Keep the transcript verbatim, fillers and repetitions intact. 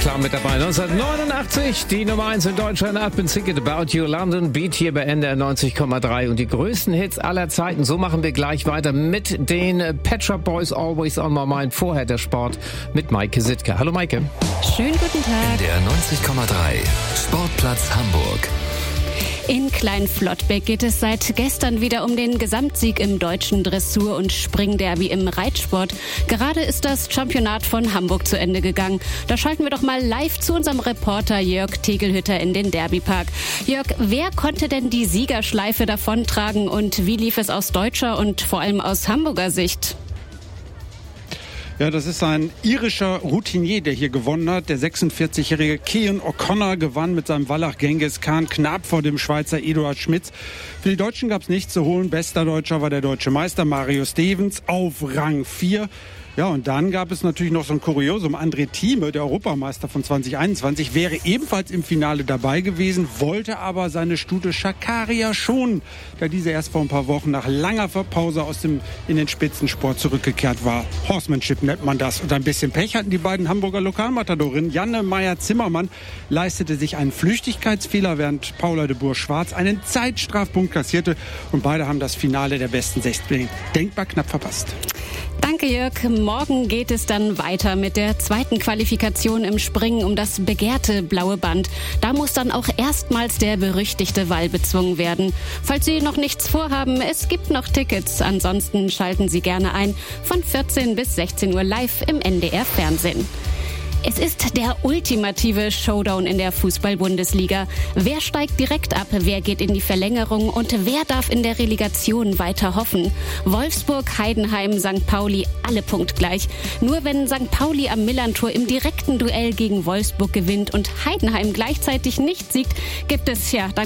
klar mit dabei. neunzehnhundertneunundachtzig, die Nummer eins in Deutschland, I've been thinking about you, London Beat hier bei N D R neunzig Komma drei und die größten Hits aller Zeiten. So machen wir gleich weiter mit den Pet Shop Boys, Always on My Mind. Vorher der Sport mit Maike Sittke. Hallo Maike. Schönen guten Tag. N D R neunzig Komma drei, Sportplatz Hamburg. In Kleinflottbeck geht es seit gestern wieder um den Gesamtsieg im deutschen Dressur- und Springderby im Reitsport. Gerade ist das Championat von Hamburg zu Ende gegangen. Da schalten wir doch mal live zu unserem Reporter Jörg Tegelhütter in den Derbypark. Jörg, wer konnte denn die Siegerschleife davontragen und wie lief es aus deutscher und vor allem aus Hamburger Sicht? Ja, das ist ein irischer Routinier, der hier gewonnen hat. Der sechsundvierzigjährige Cian O'Connor gewann mit seinem Wallach Genghis Khan knapp vor dem Schweizer Eduard Schmitz. Für die Deutschen gab es nichts zu holen. Bester Deutscher war der deutsche Meister Mario Stevens auf Rang vier. Ja, und dann gab es natürlich noch so ein Kuriosum. André Thieme, der Europameister von zwanzig einundzwanzig, wäre ebenfalls im Finale dabei gewesen, wollte aber seine Stute Schakaria schonen, da diese erst vor ein paar Wochen nach langer Pause aus dem in den Spitzensport zurückgekehrt war. Horsemanship nennt man das. Und ein bisschen Pech hatten die beiden Hamburger Lokalmatadorinnen. Janne Meyer-Zimmermann leistete sich einen Flüchtigkeitsfehler, während Paula de Boer-Schwarz einen Zeitstrafpunkt kassierte. Und beide haben das Finale der besten sechzehn denkbar knapp verpasst. Danke, Jörg. Morgen geht es dann weiter mit der zweiten Qualifikation im Springen um das begehrte blaue Band. Da muss dann auch erstmals der berüchtigte Wall bezwungen werden. Falls Sie noch nichts vorhaben, es gibt noch Tickets. Ansonsten schalten Sie gerne ein von vierzehn bis sechzehn Uhr live im N D R Fernsehen. Es ist der ultimative Showdown in der Fußball-Bundesliga. Wer steigt direkt ab, wer geht in die Verlängerung und wer darf in der Relegation weiter hoffen? Wolfsburg, Heidenheim, Sankt Pauli, alle punktgleich. Nur wenn Sankt Pauli am Millerntor im direkten Duell gegen Wolfsburg gewinnt und Heidenheim gleichzeitig nicht siegt, gibt es ja dann